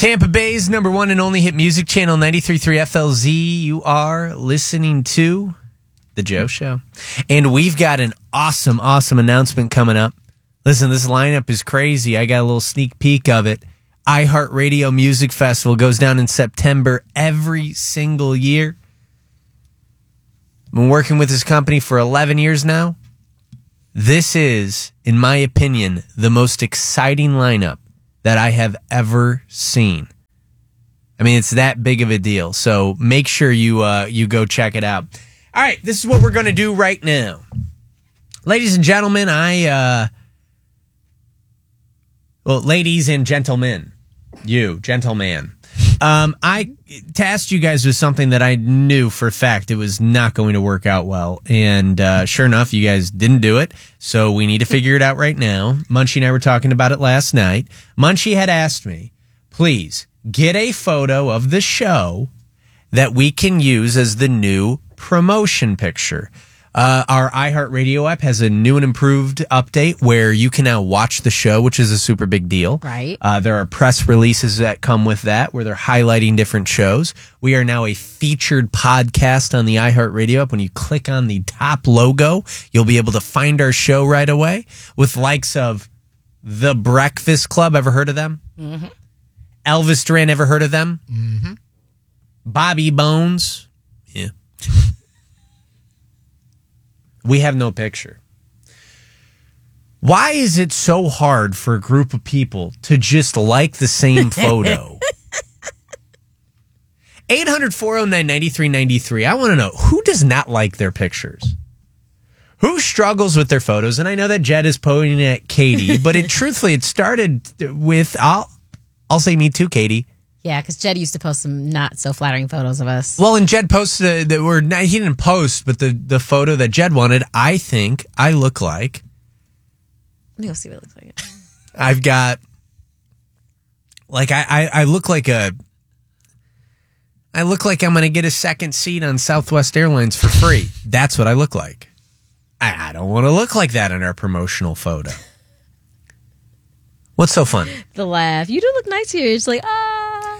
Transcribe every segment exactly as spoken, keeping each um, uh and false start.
Tampa Bay's number one and only hit music channel, ninety-three point three F L Z. You are listening to The Joe Show. And we've got an awesome, awesome announcement coming up. Listen, this lineup is crazy. I got a little sneak peek of it. iHeartRadio Music Festival goes down in September every single year. I've been working with this company for eleven years now. This is, in my opinion, the most exciting lineup that I have ever seen. I mean, it's that big of a deal. So make sure you uh, you go check it out. All right, this is what we're going to do right now. Ladies and gentlemen, I... Uh, well, ladies and gentlemen, you, gentleman. Um, I tasked you guys with something that I knew for a fact it was not going to work out well. And uh, sure enough, you guys didn't do it. So we need to figure it out right now. Munchie and I were talking about it last night. Munchie had asked me, please get a photo of the show that we can use as the new promotion picture. Uh, our iHeartRadio app has a new and improved update where you can now watch the show, which is a super big deal. Right. Uh, there are press releases that come with that where they're highlighting different shows. We are now a featured podcast on the iHeartRadio app. When you click on the top logo, you'll be able to find our show right away with likes of The Breakfast Club. Ever heard of them? Mm-hmm. Elvis Duran, ever heard of them? Mm-hmm. Bobby Bones. Yeah. We have no picture. Why is it so hard for a group of people to just like the same photo? eight hundred, four oh nine, nine three nine three. I want to know, who does not like their pictures? Who struggles with their photos? And I know that Jed is pointing at Katie, but it truthfully, it started with, I'll, I'll say me too, Katie. Yeah, because Jed used to post some not so flattering photos of us. Well, and Jed posted that were he didn't post, but the, the photo that Jed wanted, I think I look like. Let me go see what it looks like. I've got like I, I, I look like a I look like I'm gonna get a second seat on Southwest Airlines for free. That's what I look like. I, I don't want to look like that in our promotional photo. What's so funny? The laugh. You do look nice here. It's like, ah.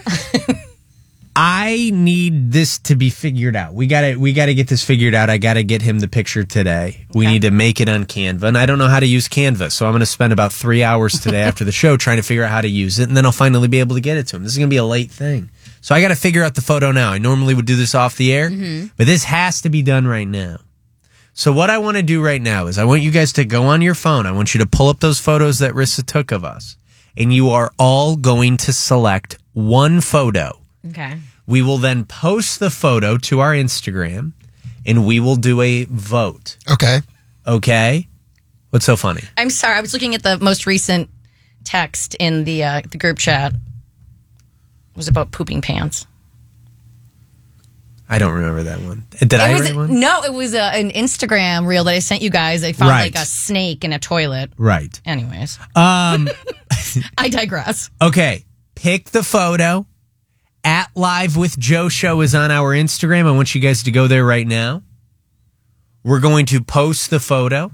I need this to be figured out. We gotta we gotta get this figured out. I gotta get him the picture today. We Okay. need to make it on Canva. And I don't know how to use Canva, so I'm gonna spend about three hours today after the show trying to figure out how to use it, and then I'll finally be able to get it to him. This is gonna be a late thing. So I gotta figure out the photo now. I normally would do this off the air, Mm-hmm. but this has to be done right now. So what I want to do right now is I want you guys to go on your phone. I want you to pull up those photos that Rissa took of us. And you are all going to select one photo. Okay. We will then post the photo to our Instagram, and we will do a vote. Okay. Okay? What's so funny? I'm sorry. I was looking at the most recent text in the uh, the group chat. It was about pooping pants. I don't remember that one. Did I it was, write one? No, it was uh, an Instagram reel that I sent you guys. I found Right. like a snake in a toilet. Right. Anyways, Um. I digress. Okay. Pick the photo. At Live with Joe Show is on our Instagram. I want you guys to go there right now. We're going to post the photo.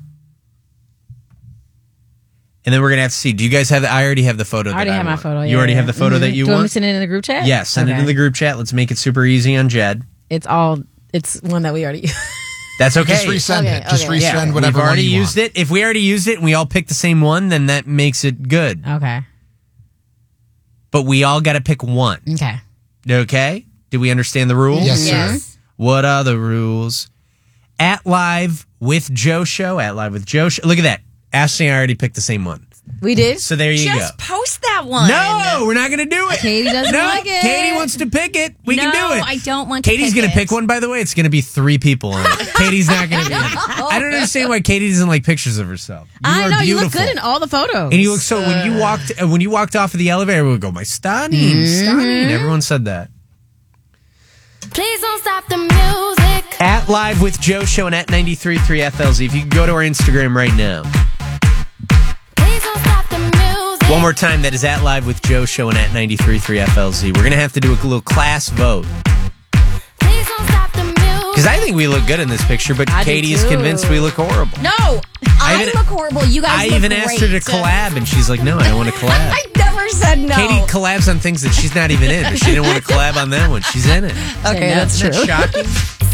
And then we're going to have to see. Do you guys have the, I already have the photo I already that have I my want. photo. You yeah, already yeah. have the photo Mhm. that you Do you want me want? to send it in the group chat? Yes, send it Okay. in the group chat. Let's make it super easy on Jed. It's all, it's one that we already That's okay. Just resend Okay, it. Just okay. resend Yeah, whatever we've already one you used want. it. If we already used it and we all pick the same one, then that makes it good. Okay. But we all got to pick one. Okay. Okay? Do we understand the rules? Yes, sir. Yes. What are the rules? At Live with Joe Show. At Live with Joe Show. Look at that. Ashley and I already picked the same one. We did? So there you Just go. post that one. No, we're not going to do it. Katie doesn't no, like it. Katie wants to pick it. We no, can do it. I don't want to Katie's pick going to it. pick one, by the way. It's going to be three people on it. Katie's not going to be in it. I don't understand why Katie doesn't like pictures of herself. You I are know. You beautiful. look good in all the photos. And you look so when you walked uh, when you walked off of the elevator, we would go, my stunning, Mm-hmm. stunning. Everyone said that. Please don't stop the music. At Live with Joe Show and at ninety-three point three F L Z. If you can go to our Instagram right now. Please don't stop the music. One more time, that is at Live with Joe Show and at ninety-three point three F L Z. We're going to have to do a little class vote. Please don't stop the music. Because I think we look good in this picture, but I do Katie is too. convinced we look horrible. No, I, even- look horrible. You guys I look even asked her to great. collab, and she's like, no, I don't want to collab. I've never said no. Katie collabs on things that she's not even in. But she didn't want to collab on that one. She's in it. Okay, no. that's Isn't true. that shocking?